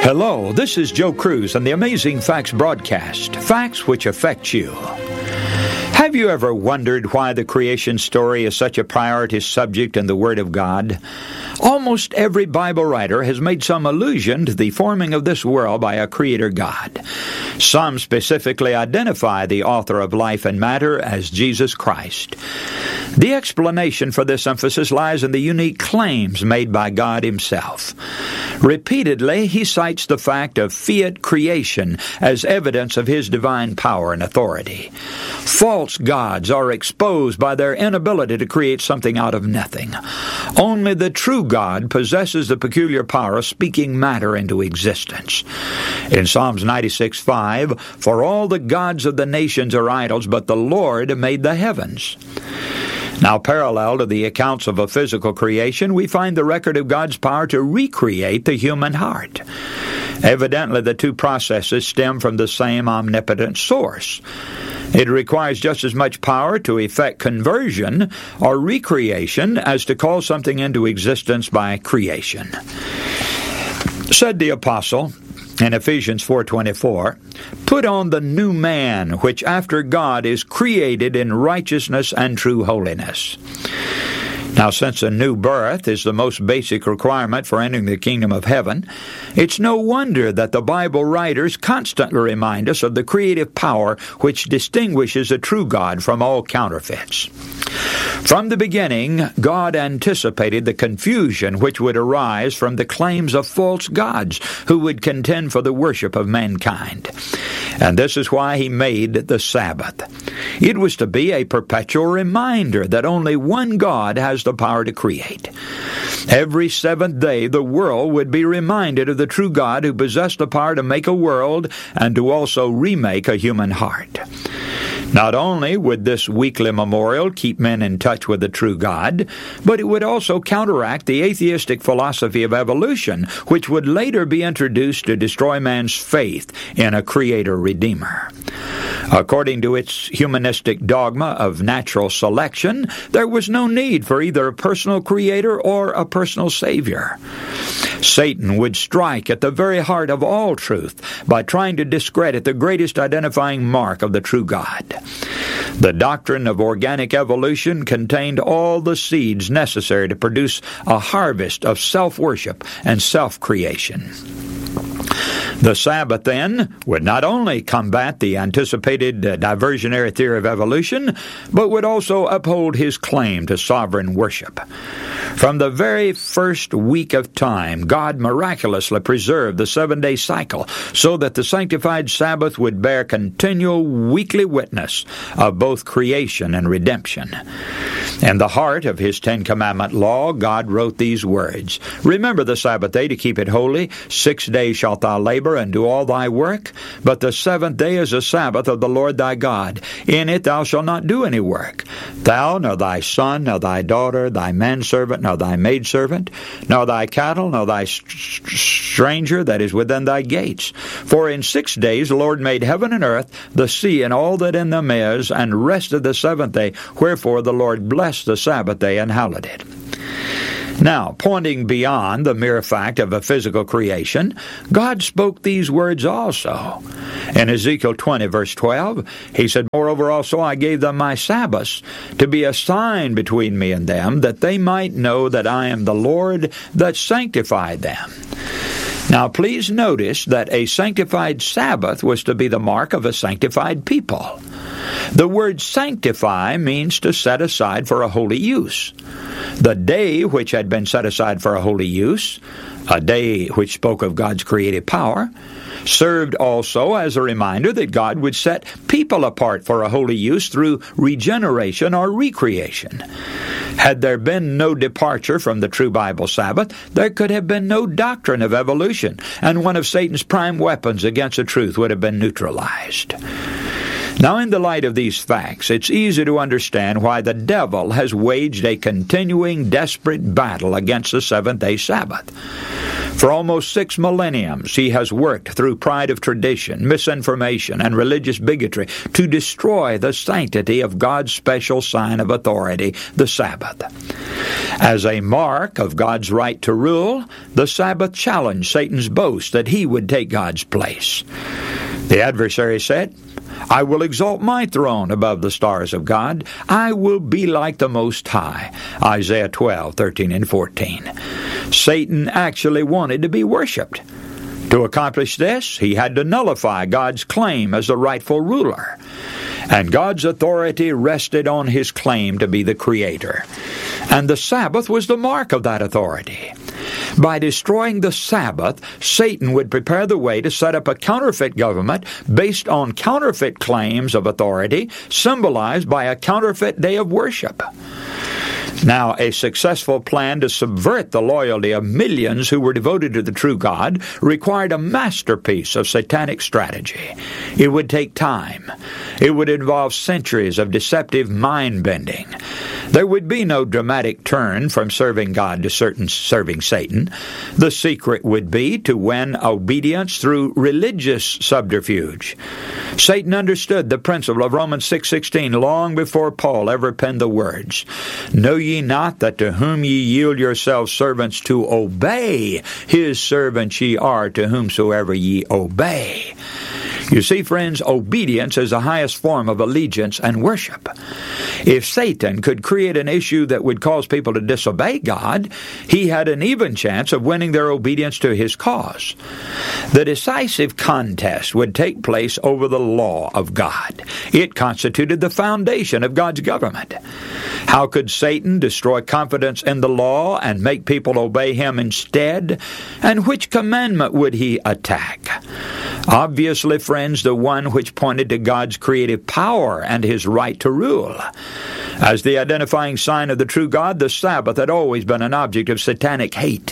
Hello, this is Joe Cruz on the Amazing Facts broadcast, facts which affect you. Have you ever wondered why the creation story is such a priority subject in the Word of God? Almost every Bible writer has made some allusion to the forming of this world by a Creator God. Some specifically identify the author of life and matter as Jesus Christ. The explanation for this emphasis lies in the unique claims made by God Himself. Repeatedly, He cites the fact of fiat creation as evidence of His divine power and authority. False gods are exposed by their inability to create something out of nothing. Only the true God possesses the peculiar power of speaking matter into existence. In Psalms 96:5, "For all the gods of the nations are idols, but the Lord made the heavens." Now, parallel to the accounts of a physical creation, we find the record of God's power to recreate the human heart. Evidently, the two processes stem from the same omnipotent source. It requires just as much power to effect conversion or recreation as to call something into existence by creation. Said the apostle in Ephesians 4:24, "Put on the new man, which after God is created in righteousness and true holiness." Now, since a new birth is the most basic requirement for entering the kingdom of heaven, it's no wonder that the Bible writers constantly remind us of the creative power which distinguishes a true God from all counterfeits. From the beginning, God anticipated the confusion which would arise from the claims of false gods who would contend for the worship of mankind. And this is why He made the Sabbath. It was to be a perpetual reminder that only one God has the power to create. Every seventh day, the world would be reminded of the true God who possessed the power to make a world and to also remake a human heart. Not only would this weekly memorial keep men in touch with the true God, but it would also counteract the atheistic philosophy of evolution, which would later be introduced to destroy man's faith in a Creator-Redeemer. According to its humanistic dogma of natural selection, there was no need for either a personal Creator or a personal Savior. Satan would strike at the very heart of all truth by trying to discredit the greatest identifying mark of the true God. The doctrine of organic evolution contained all the seeds necessary to produce a harvest of self-worship and self-creation. The Sabbath, then, would not only combat the anticipated diversionary theory of evolution, but would also uphold His claim to sovereign worship. From the very first week of time, God miraculously preserved the seven-day cycle so that the sanctified Sabbath would bear continual weekly witness of both creation and redemption. In the heart of His Ten Commandment law, God wrote these words, "Remember the Sabbath day to keep it holy. 6 days shalt thou labor and do all thy work, but the seventh day is a Sabbath of the Lord thy God. In it thou shalt not do any work. Thou, nor thy son, nor thy daughter, thy manservant, nor thy maidservant, nor thy cattle, nor thy stranger that is within thy gates. For in 6 days the Lord made heaven and earth, the sea, and all that in them is, and rested the seventh day. Wherefore the Lord blessed the Sabbath day and hallowed it." Now, pointing beyond the mere fact of a physical creation, God spoke these words also. In Ezekiel 20, verse 12, He said, "Moreover also I gave them my Sabbaths to be a sign between me and them, that they might know that I am the Lord that sanctified them." Now, please notice that a sanctified Sabbath was to be the mark of a sanctified people. The word sanctify means to set aside for a holy use. The day which had been set aside for a holy use, a day which spoke of God's creative power, served also as a reminder that God would set people apart for a holy use through regeneration or recreation. Had there been no departure from the true Bible Sabbath, there could have been no doctrine of evolution, and one of Satan's prime weapons against the truth would have been neutralized. Now, in the light of these facts, it's easy to understand why the devil has waged a continuing desperate battle against the seventh-day Sabbath. For almost 6 millenniums, he has worked through pride of tradition, misinformation, and religious bigotry to destroy the sanctity of God's special sign of authority, the Sabbath. As a mark of God's right to rule, the Sabbath challenged Satan's boast that he would take God's place. The adversary said, "I will exalt my throne above the stars of God. I will be like the Most High." Isaiah 12:13 and 14. Satan actually wanted to be worshipped. To accomplish this, he had to nullify God's claim as the rightful ruler. And God's authority rested on his claim to be the Creator. And the Sabbath was the mark of that authority. By destroying the Sabbath, Satan would prepare the way to set up a counterfeit government based on counterfeit claims of authority, symbolized by a counterfeit day of worship. Now, a successful plan to subvert the loyalty of millions who were devoted to the true God required a masterpiece of satanic strategy. It would take time. It would involve centuries of deceptive mind-bending. There would be no dramatic turn from serving God to serving Satan. The secret would be to win obedience through religious subterfuge. Satan understood the principle of Romans 6:16 long before Paul ever penned the words, "Know ye not that to whom ye yield yourselves servants to obey, his servants ye are to whomsoever ye obey." You see, friends, obedience is the highest form of allegiance and worship. If Satan could create an issue that would cause people to disobey God, he had an even chance of winning their obedience to his cause. The decisive contest would take place over the law of God. It constituted the foundation of God's government. How could Satan destroy confidence in the law and make people obey him instead? And which commandment would he attack? Obviously, friends, the one which pointed to God's creative power and his right to rule. As the identifying sign of the true God, the Sabbath had always been an object of satanic hate.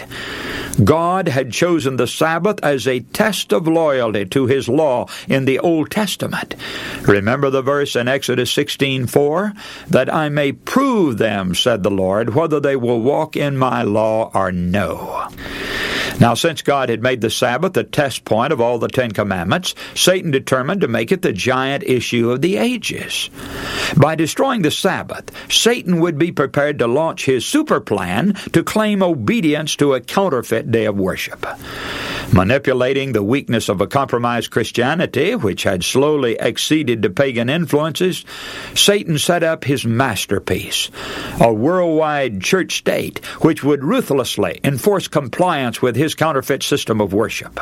God had chosen the Sabbath as a test of loyalty to his law in the Old Testament. Remember the verse in Exodus 16:4? "That I may prove them, said the Lord, whether they will walk in my law or no." Now, since God had made the Sabbath the test point of all the 10 Commandments, Satan determined to make it the giant issue of the ages. By destroying the Sabbath, Satan would be prepared to launch his super plan to claim obedience to a counterfeit day of worship. Manipulating the weakness of a compromised Christianity, which had slowly acceded to pagan influences, Satan set up his masterpiece, a worldwide church state which would ruthlessly enforce compliance with his counterfeit system of worship.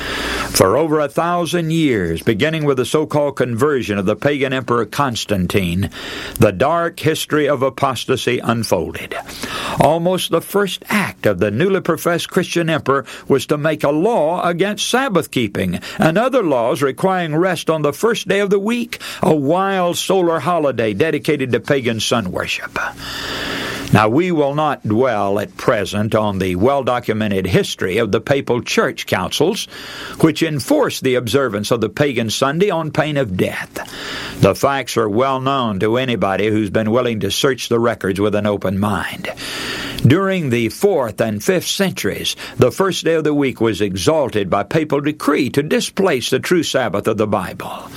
For over 1,000 years, beginning with the so-called conversion of the pagan emperor Constantine, the dark history of apostasy unfolded. Almost the first act of the newly professed Christian emperor was to make a law against Sabbath keeping and other laws requiring rest on the first day of the week, a wild solar holiday dedicated to pagan sun worship. Now, we will not dwell at present on the well-documented history of the papal church councils, which enforced the observance of the pagan Sunday on pain of death. The facts are well known to anybody who's been willing to search the records with an open mind. During the 4th and 5th centuries, the first day of the week was exalted by papal decree to displace the true Sabbath of the Bible.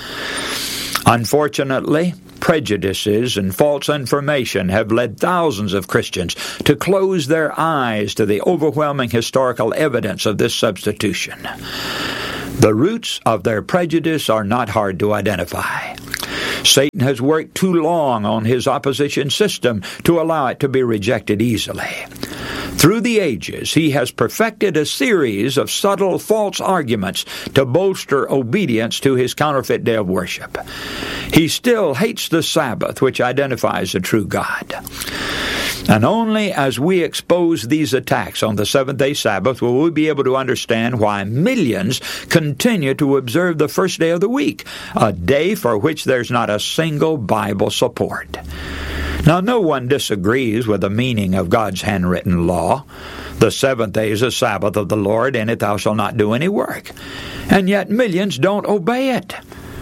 Unfortunately, prejudices and false information have led thousands of Christians to close their eyes to the overwhelming historical evidence of this substitution. The roots of their prejudice are not hard to identify. Satan has worked too long on his opposition system to allow it to be rejected easily. Through the ages, he has perfected a series of subtle false arguments to bolster obedience to his counterfeit day of worship. He still hates the Sabbath, which identifies the true God. And only as we expose these attacks on the seventh-day Sabbath will we be able to understand why millions continue to observe the first day of the week, a day for which there's not a single Bible support. Now, no one disagrees with the meaning of God's handwritten law. The seventh day is a Sabbath of the Lord, in it thou shalt not do any work. And yet millions don't obey it.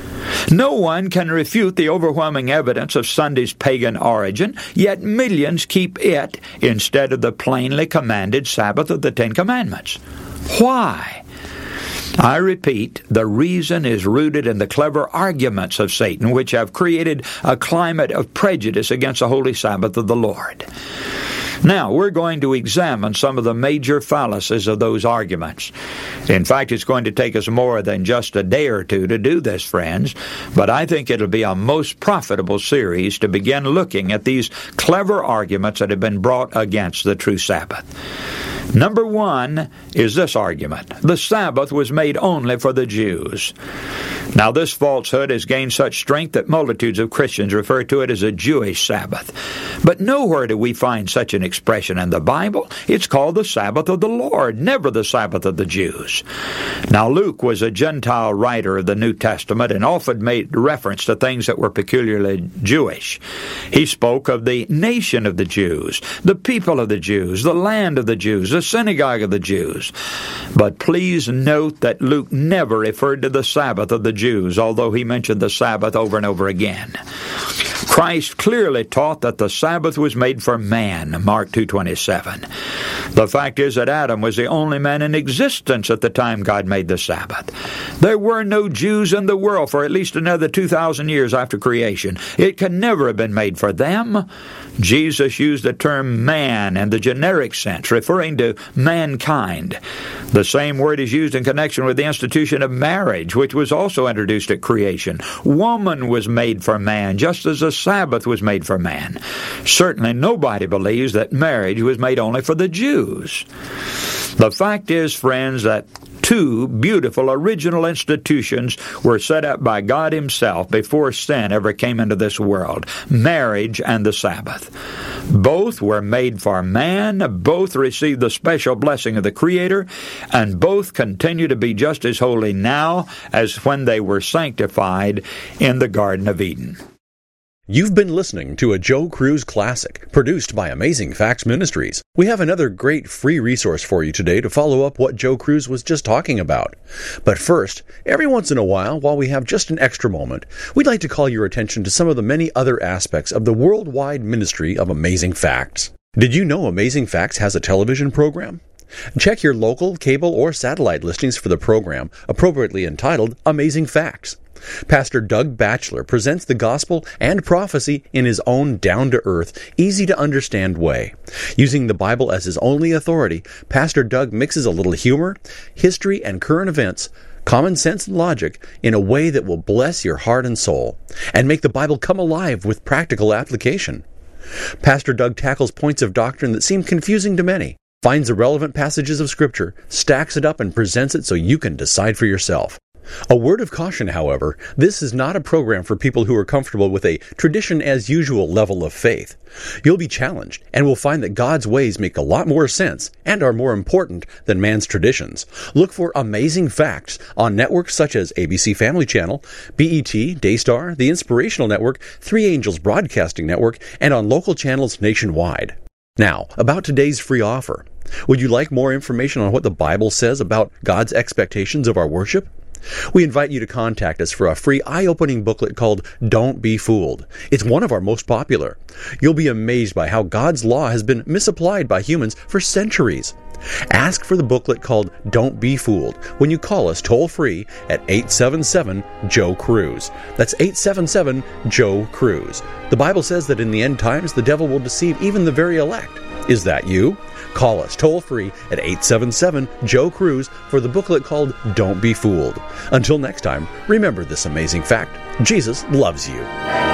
No one can refute the overwhelming evidence of Sunday's pagan origin, yet millions keep it instead of the plainly commanded Sabbath of the 10 Commandments. Why? I repeat, the reason is rooted in the clever arguments of Satan, which have created a climate of prejudice against the holy Sabbath of the Lord. Now, we're going to examine some of the major fallacies of those arguments. In fact, it's going to take us more than just a day or two to do this, friends, but I think it'll be a most profitable series to begin looking at these clever arguments that have been brought against the true Sabbath. Number one is this argument: the Sabbath was made only for the Jews. Now, this falsehood has gained such strength that multitudes of Christians refer to it as a Jewish Sabbath. But nowhere do we find such an expression in the Bible. It's called the Sabbath of the Lord, never the Sabbath of the Jews. Now, Luke was a Gentile writer of the New Testament and often made reference to things that were peculiarly Jewish. He spoke of the nation of the Jews, the people of the Jews, the land of the Jews, the synagogue of the Jews. But please note that Luke never referred to the Sabbath of the Jews, although he mentioned the Sabbath over and over again. Christ clearly taught that the Sabbath was made for man, Mark 2:27. The fact is that Adam was the only man in existence at the time God made the Sabbath. There were no Jews in the world for at least another 2,000 years after creation. It can never have been made for them. Jesus used the term man in the generic sense, referring to mankind. The same word is used in connection with the institution of marriage, which was also introduced at creation. Woman was made for man, just as the Sabbath was made for man. Certainly nobody believes that marriage was made only for the Jews. The fact is, friends, that two beautiful original institutions were set up by God Himself before sin ever came into this world: marriage and the Sabbath. Both were made for man, both received the special blessing of the Creator, and both continue to be just as holy now as when they were sanctified in the Garden of Eden. You've been listening to a Joe Crews Classic, produced by Amazing Facts Ministries. We have another great free resource for you today to follow up what Joe Crews was just talking about. But first, every once in a while we have just an extra moment, we'd like to call your attention to some of the many other aspects of the worldwide ministry of Amazing Facts. Did you know Amazing Facts has a television program? Check your local, cable, or satellite listings for the program, appropriately entitled Amazing Facts. Pastor Doug Batchelor presents the gospel and prophecy in his own down-to-earth, easy-to-understand way. Using the Bible as his only authority, Pastor Doug mixes a little humor, history, and current events, common sense and logic in a way that will bless your heart and soul, and make the Bible come alive with practical application. Pastor Doug tackles points of doctrine that seem confusing to many, finds the relevant passages of Scripture, stacks it up, and presents it so you can decide for yourself. A word of caution, however, this is not a program for people who are comfortable with a tradition-as-usual level of faith. You'll be challenged, and will find that God's ways make a lot more sense and are more important than man's traditions. Look for Amazing Facts on networks such as ABC Family Channel, BET, Daystar, The Inspirational Network, Three Angels Broadcasting Network, and on local channels nationwide. Now, about today's free offer. Would you like more information on what the Bible says about God's expectations of our worship? We invite you to contact us for a free eye-opening booklet called Don't Be Fooled. It's one of our most popular. You'll be amazed by how God's law has been misapplied by humans for centuries. Ask for the booklet called Don't Be Fooled when you call us toll-free at 877-JOE-CRUISE. That's 877-JOE-CRUISE. The Bible says that in the end times, the devil will deceive even the very elect. Is that you? Call us toll-free at 877-JOE-CRUISE for the booklet called Don't Be Fooled. Until next time, remember this amazing fact: Jesus loves you.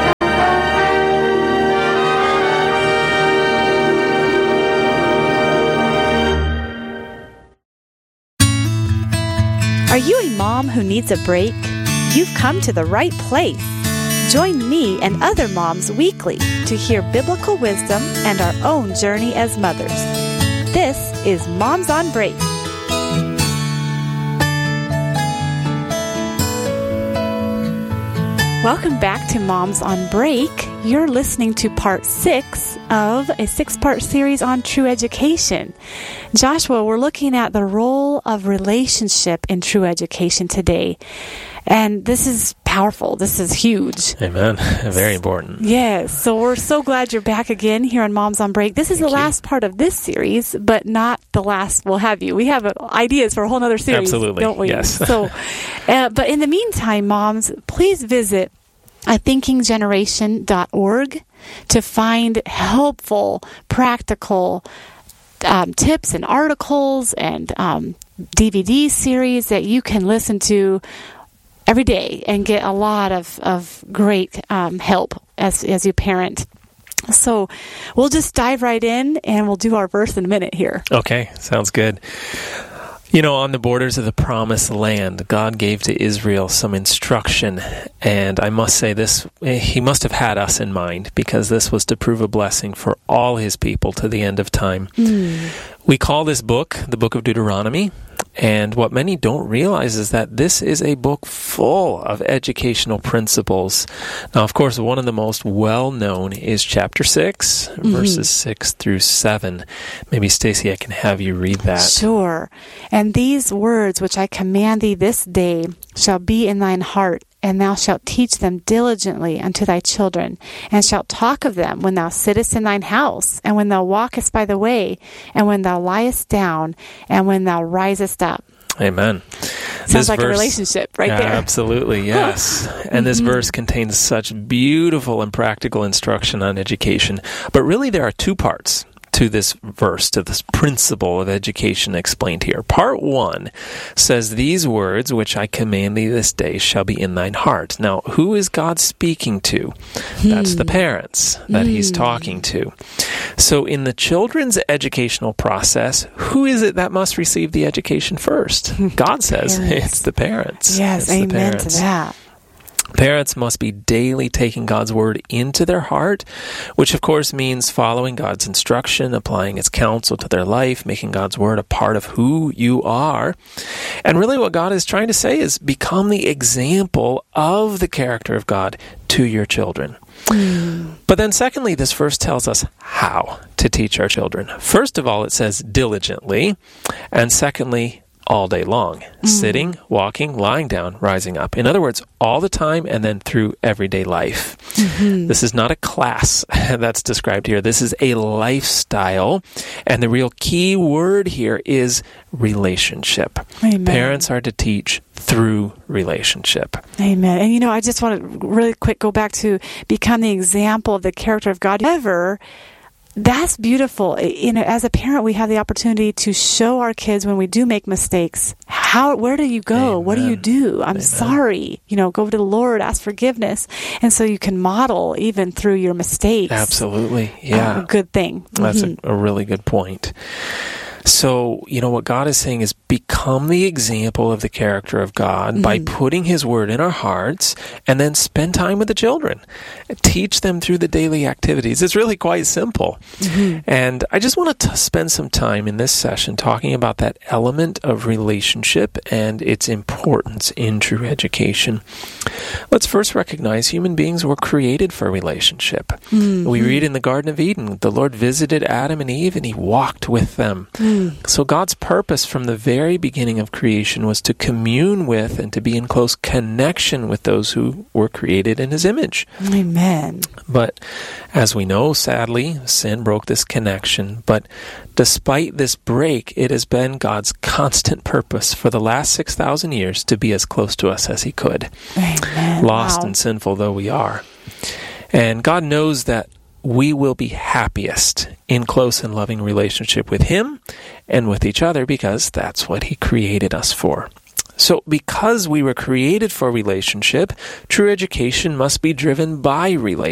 Are you a mom who needs a break? You've come to the right place. Join me and other moms weekly to hear biblical wisdom and our own journey as mothers. This is Moms on Break. Welcome back to Moms on Break. you're listening to part 6 of a 6-part series on true education. Joshua, we're looking at the role of relationship in true education today. And this is powerful. This is huge. Amen. Very important. Yes. So we're so glad you're back again here on Moms on Break. This is the last part of this series, but not the last we'll have you. We have ideas for a whole other series, Absolutely. Don't we? Yes. So, but in the meantime, moms, please visit thinkinggeneration.org to find helpful, practical tips and articles and DVD series that you can listen to every day and get a lot of great help as you parent. So we'll just dive right in and we'll do our verse in a minute here. Okay, sounds good. You know, on the borders of the Promised Land, God gave to Israel some instruction, and I must say this, He must have had us in mind, because this was to prove a blessing for all His people to the end of time. We call this book the Book of Deuteronomy, and what many don't realize is that this is a book full of educational principles. Now, of course, one of the most well-known is chapter 6, verses 6 through 7. Maybe, Stacy, I can have you read that. Sure. And these words which I command thee this day shall be in thine heart, and thou shalt teach them diligently unto thy children, and shalt talk of them when thou sittest in thine house, and when thou walkest by the way, and when thou liest down, and when thou risest up. Amen. Sounds like a relationship right there. Absolutely, yes. And this verse contains such beautiful and practical instruction on education. But really, there are two parts to this verse, to this principle of education explained here. Part 1 says, these words which I command thee this day shall be in thine heart. Now, who is God speaking to? That's the parents that He's talking to. So in the children's educational process, who is it that must receive the education first? God says it's the parents. Yes, amen to that. Parents must be daily taking God's Word into their heart, which of course means following God's instruction, applying His counsel to their life, making God's Word a part of who you are. And really what God is trying to say is become the example of the character of God to your children. But then secondly, this verse tells us how to teach our children. First of all, it says diligently, and secondly, all day long. Sitting, walking, lying down, rising up. In other words, all the time and then through everyday life. This is not a class that's described here. This is a lifestyle. And the real key word here is relationship. Amen. Parents are to teach through relationship. Amen. And I just want to really quick go back to become the example of the character of God. However, that's beautiful. As a parent, we have the opportunity to show our kids when we do make mistakes. Where do you go? Amen. What do you do? I'm sorry. Go to the Lord, ask forgiveness. And so you can model even through your mistakes. Absolutely. Yeah. A good thing. That's a really good point. So, what God is saying is become the example of the character of God by putting His Word in our hearts, and then spend time with the children. Teach them through the daily activities. It's really quite simple. And I just want to spend some time in this session talking about that element of relationship and its importance in true education. Let's first recognize human beings were created for relationship. We read in the Garden of Eden, the Lord visited Adam and Eve and He walked with them. So God's purpose from the very beginning of creation was to commune with and to be in close connection with those who were created in His image. Amen. But as we know, sadly, sin broke this connection. But despite this break, it has been God's constant purpose for the last 6,000 years to be as close to us as He could. Amen. Lost and sinful though we are. And God knows that we will be happiest in close and loving relationship with Him and with each other, because that's what He created us for. So because we were created for relationship, true education must be driven by relationship.